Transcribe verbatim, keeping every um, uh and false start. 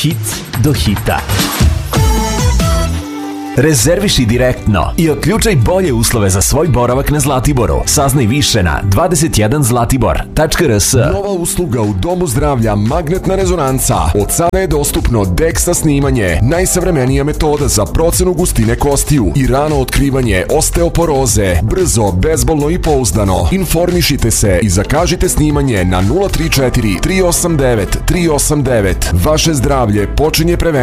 hit do hita. Rezerviši direktno i otključaj bolje uslove za svoj boravak na Zlatiboru. Saznaj više na dvadeset jedan zlatibor tačka r s. Nova usluga u Domu zdravlja Magnetna rezonanca. Od sada je dostupno DEXA snimanje, najsavremenija metoda za procenu gustine kostiju i rano otkrivanje osteoporoze. Brzo, bezbolno i pouzdano. Informišite se i zakažite snimanje na nula tri četiri tri osam devet tri osam devet. Vaše zdravlje počinje prevencijom.